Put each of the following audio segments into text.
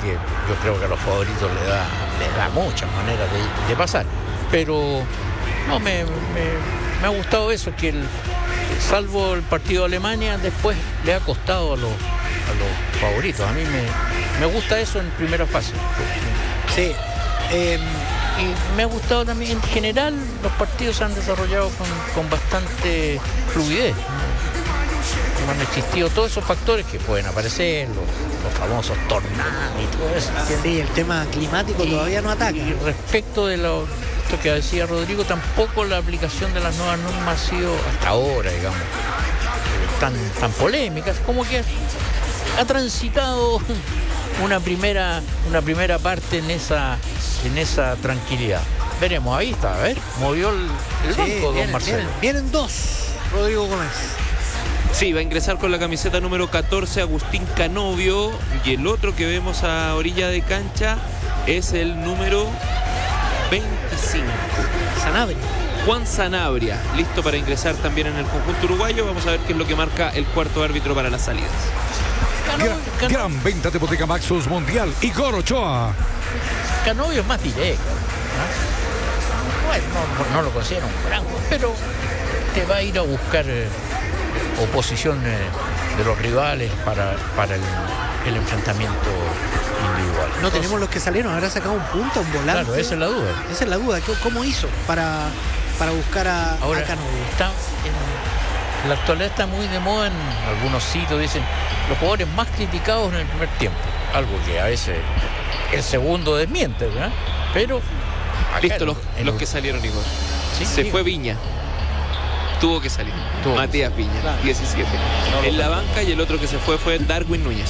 que yo creo que a los favoritos le da muchas maneras de pasar. Pero no, me ha gustado eso, que salvo el partido de Alemania, después le ha costado a los favoritos. A mí me gusta eso en primera fase. Sí. Y me ha gustado también, en general, los partidos se han desarrollado con bastante fluidez. No han existido todos esos factores que pueden aparecer, los famosos tornados y todo eso. Sí, el tema climático todavía no ataca. Y respecto de esto que decía Rodrigo, tampoco la aplicación de las nuevas normas ha sido hasta ahora, digamos, tan polémicas, como que ha transitado una primera parte en esa tranquilidad. Veremos, ahí está, a ver, movió el banco don Marcelo. Vienen dos, Rodrigo Gómez. Sí, va a ingresar con la camiseta número 14 Agustín Canovio, y el otro que vemos a orilla de cancha es el número 25. Sanabria. Juan Sanabria, listo para ingresar también en el conjunto uruguayo. Vamos a ver qué es lo que marca el cuarto árbitro para las salidas. Gran venta de Bottega Maxus Mundial, Igor Ochoa. Canovio es más directo, ¿no? Bueno, no lo considero un gran, pero te va a ir a buscar oposición de los rivales para el enfrentamiento individual. No tenemos los que salieron, habrá sacado un punto, un volante. Claro, esa es la duda. Esa es la duda, ¿cómo hizo para buscar a Canovio? En la actualidad está muy de moda en algunos sitios, dicen los jugadores más criticados en el primer tiempo, algo que a veces el segundo desmiente, ¿verdad? Pero listo, los que salieron, Igor. ¿Sí? Se fue Viña, tuvo que salir. Matías Viña, claro. 17 en la banca, y el otro que se fue Darwin Núñez.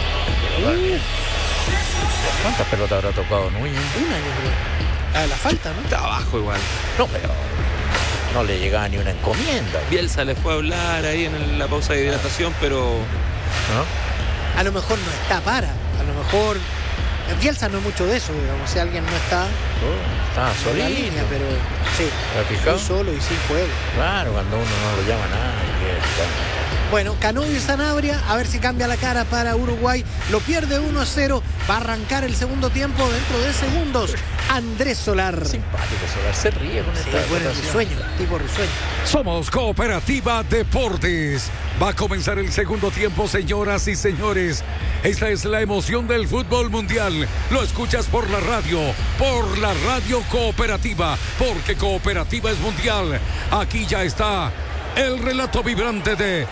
¿Cuántas pelotas habrá tocado Núñez? Una, yo creo. La falta, ¿no? Está abajo igual. No, pero no le llegaba ni una encomienda. Bielsa le fue a hablar ahí en la pausa de hidratación, pero ¿no? A lo mejor no está a lo mejor Bielsa no es mucho de eso, digamos, si alguien no está está solito, en la línea, pero sí, muy solo y sin juego. Claro, cuando uno no lo llama a nadie. Bueno, Canovio y Sanabria, a ver si cambia la cara para Uruguay. Lo pierde 1-0. Va a arrancar el segundo tiempo dentro de segundos. Andrés Solar. Simpático Solar, se ríe con esta bueno, risueño, tipo risueño. Somos Cooperativa Deportes. Va a comenzar el segundo tiempo, señoras y señores. Esta es la emoción del fútbol mundial. Lo escuchas por la radio Cooperativa, porque Cooperativa es mundial. Aquí ya está el relato vibrante de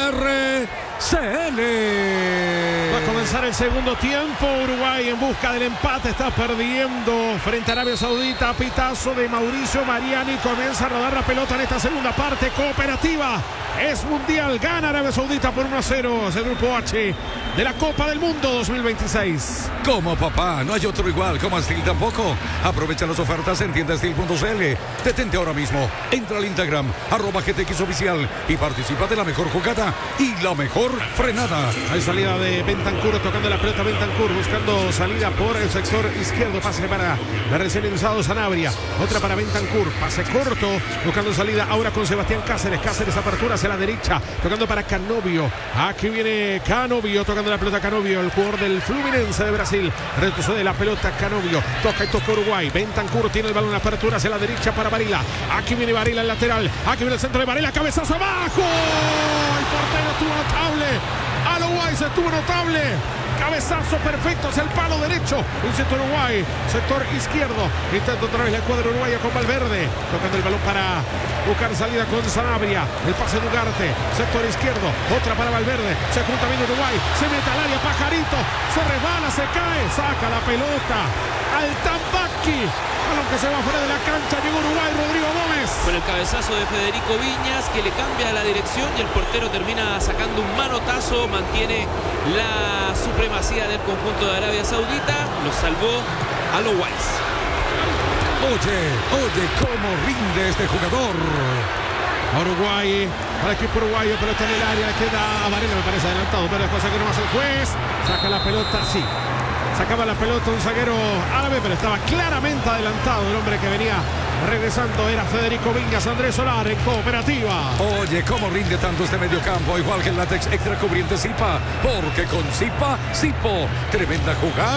RCN. Va a comenzar el segundo tiempo. Uruguay en busca del empate. Está perdiendo frente a Arabia Saudita. Pitazo de Mauricio Mariani. Comienza a rodar la pelota en esta segunda parte. Cooperativa es mundial. Gana Arabia Saudita por 1-0. Es el grupo H de la Copa del Mundo 2026. Como papá, no hay otro igual. Como Steel tampoco. Aprovecha las ofertas en tiendastil.cl. Detente ahora mismo. Entra al Instagram @GTXoficial y participa de la mejor jugada y la mejor frenada. Hay salida de Bentancur, tocando la pelota Bentancur, buscando salida por el sector izquierdo. Pase para la recién ingresado Sanabria. Otra para Bentancur. Pase corto, buscando salida ahora con Sebastián Cáceres. Cáceres apertura hacia la derecha, tocando para Canovio. Aquí viene Canovio, tocando la pelota Canovio, el jugador del Fluminense de Brasil. Retrocede la pelota Canovio. Toca y toca Uruguay. Bentancur tiene el balón, apertura hacia la derecha para Varela. Aquí viene Varela, el lateral. Aquí viene el centro de Varela. Cabezazo abajo. El portero estuvo notable. Alois estuvo notable. Cabezazo perfecto hacia el palo derecho. Insiste Uruguay. Sector izquierdo. Intenta otra vez la cuadra uruguaya con Valverde. Tocando el balón para buscar salida con Sanabria. El pase de Ugarte. Sector izquierdo. Otra para Valverde. Se junta bien Uruguay. Se mete al área. Pajarito. Se resbala. Se cae. Saca la pelota. Al Tambaqui. Balón que se va fuera de la cancha. Llegó Uruguay. Rodrigo Gómez. Con el cabezazo de Federico Viñas, que le cambia la dirección, y el portero termina sacando un manotazo. Mantiene la supremacía del conjunto de Arabia Saudita. Lo salvó Alois. Oye, cómo rinde este jugador. Uruguay, al equipo uruguayo, pelota en el área, le queda a Varela, me parece adelantado, pero es cosa que no hace el juez. Saca la pelota, sí. Sacaba la pelota un zaguero árabe, pero estaba claramente adelantado. El hombre que venía regresando era Federico Viñas. Andrés Solar en Cooperativa. Oye, cómo rinde tanto este mediocampo, igual que el látex extra cubriente Zipa, porque con Zipa, Zipo, tremenda jugada.